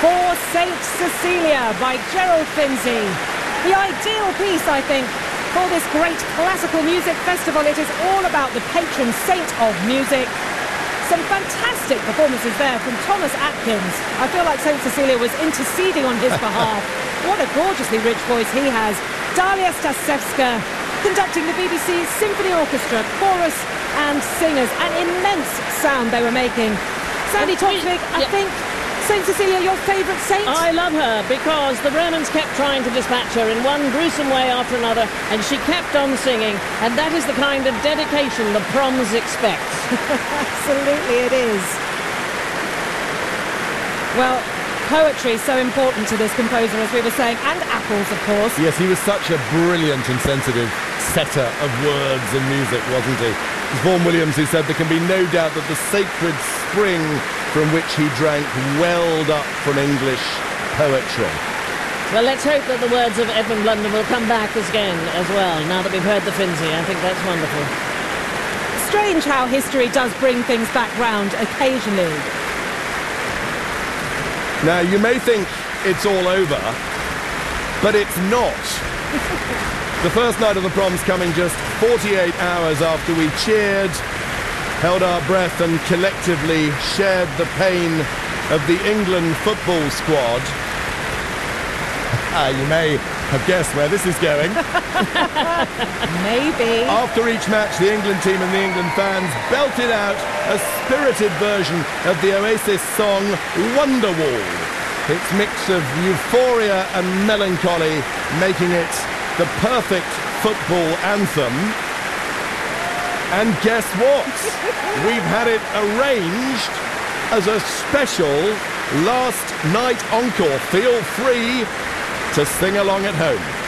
For Saint Cecilia by Gerald Finzi. The ideal piece, I think, for this great classical music festival. It is all about the patron saint of music. Some fantastic performances there from Thomas Atkins. I feel like Saint Cecilia was interceding on his behalf. What a gorgeously rich voice he has. Dalia Stasevska conducting the BBC's Symphony Orchestra, chorus and singers. An immense sound they were making. Sandy Toksvig, I think Saint Cecilia, your favourite saint? I love her because the Romans kept trying to dispatch her in one gruesome way after another, and she kept on singing, and that is the kind of dedication the Proms expects. Absolutely it is. Well, poetry so important to this composer, as we were saying, and apples, of course. Yes, he was such a brilliant and sensitive setter of words and music, wasn't he? It's Vaughan Williams who said there can be no doubt that the sacred spring from which he drank welled up from English poetry. Well, let's hope that the words of Edmund Blunden will come back again as well, now that we've heard the Finzi. I think that's wonderful. Strange how history does bring things back round occasionally. Now, you may think it's all over, but it's not. The first night of the Proms coming just 48 hours after we cheered, held our breath and collectively shared the pain of the England football squad. You may have guessed where this is going. Maybe. After each match, the England team and the England fans belted out a spirited version of the Oasis song Wonderwall. Its mix of euphoria and melancholy, making it the perfect football anthem. And guess what? We've had it arranged as a special last night encore. Feel free to sing along at home.